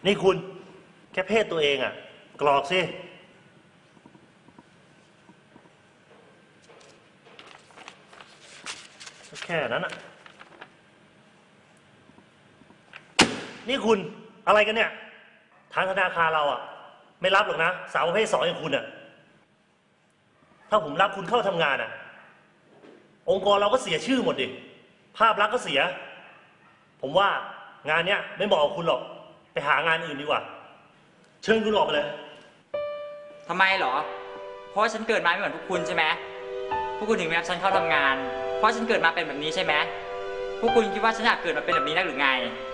นี่คุณแค่เพศตัวเองอ่ะกรอกสิแค่นั้นอ่ะนี่คุณอะไรกันเนี่ยทางธนาคารเราอ่ะไม่รับหรอกนะสาวประเภท2อย่างคุณอ่ะถ้าผมรับคุณเข้าทำงานอ่ะองค์กรเราก็เสียชื่อหมดดิภาพลักษณ์ก็เสียผมว่างานเนี้ยไม่เหมาะกับคุณหรอกไปหางานอื่นดีกว่าเชิญคุณออกไปเลยทำไมเหรอเพราะฉันเกิดมาไม่เหมือนพวกคุณใช่ไหมพวกคุณถึงไม่รับฉันเข้าทำงานเพราะฉันเกิดมาเป็นแบบนี้ใช่ไหมพวกคุณคิดว่าฉันอยากเกิดมาเป็นแบบนี้นักหรือไง